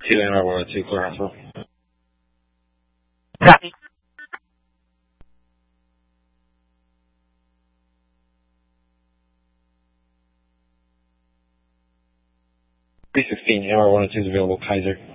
NR102, clear hospital. Copy. 316, NR102 is available, Kaiser.